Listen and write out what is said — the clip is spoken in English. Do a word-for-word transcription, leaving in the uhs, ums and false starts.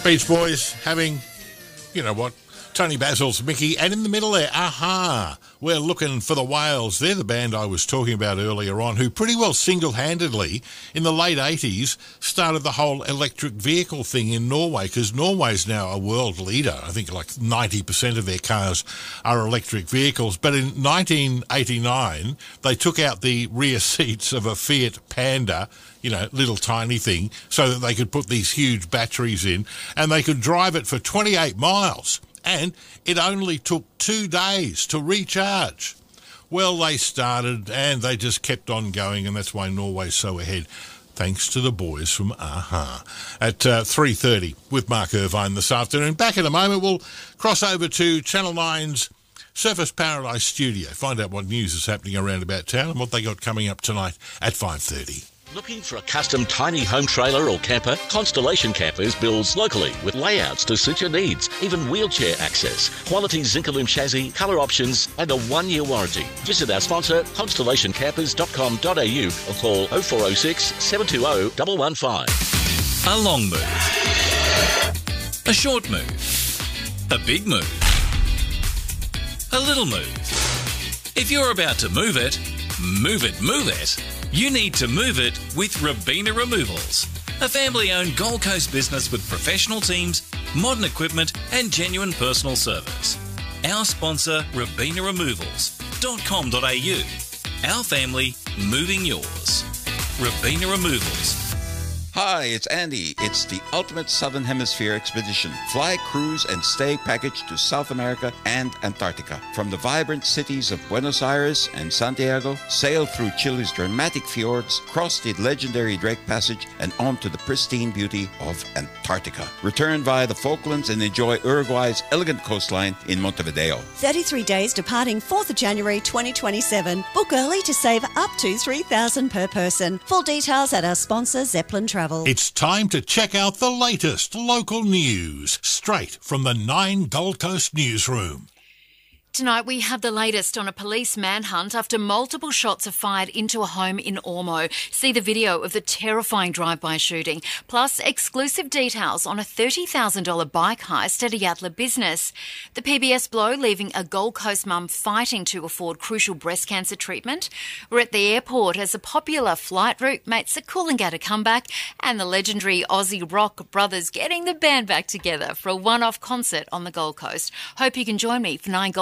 Beach Boys having, you know what, Tony Basil's Mickey, and in the middle there, Aha, we're looking for the Whales. They're the band I was talking about earlier on, who pretty well single-handedly, in the late eighties, started the whole electric vehicle thing in Norway, because Norway's now a world leader. I think like ninety percent of their cars are electric vehicles. But in nineteen eighty-nine, they took out the rear seats of a Fiat Panda, you know, little tiny thing, so that they could put these huge batteries in, and they could drive it for twenty-eight miles. And it only took two days to recharge. Well, they started and they just kept on going, and that's why Norway's so ahead, thanks to the boys from Aha. At uh, three thirty with Mark Irvine this afternoon. Back in a moment, we'll cross over to Channel nine's Surfers Paradise studio, find out what news is happening around about town and what they got coming up tonight at five thirty. Looking for a custom tiny home trailer or camper? Constellation Campers builds locally with layouts to suit your needs, even wheelchair access, quality Zincalume chassis, colour options and a one-year warranty. Visit our sponsor constellation campers dot com dot a u or call oh four oh six, seven two oh, one one five. A long move. A short move. A big move. A little move. If you're about to move it, move it, move it. You need to move it with Robina Removals, a family-owned Gold Coast business with professional teams, modern equipment and genuine personal service. Our sponsor, robina removals dot com dot a u. Our family, moving yours. Robina Removals. Hi, it's Andy. It's the ultimate Southern Hemisphere expedition. Fly, cruise, and stay package to South America and Antarctica. From the vibrant cities of Buenos Aires and Santiago, sail through Chile's dramatic fjords, cross the legendary Drake Passage, and on to the pristine beauty of Antarctica. Return via the Falklands and enjoy Uruguay's elegant coastline in Montevideo. thirty-three days departing fourth of January twenty twenty-seven. Book early to save up to three thousand dollars per person. Full details at our sponsor, Zeppelin Travel. It's time to check out the latest local news, straight from the Nine Gold Coast newsroom. Tonight we have the latest on a police manhunt after multiple shots are fired into a home in Ormeau. See the video of the terrifying drive-by shooting, plus exclusive details on a thirty thousand dollars bike heist at a Yatala business. The P B S blow leaving a Gold Coast mum fighting to afford crucial breast cancer treatment. We're at the airport as a popular flight route makes a Coolangatta comeback, and the legendary Aussie rock brothers getting the band back together for a one-off concert on the Gold Coast. Hope you can join me for Nine Gold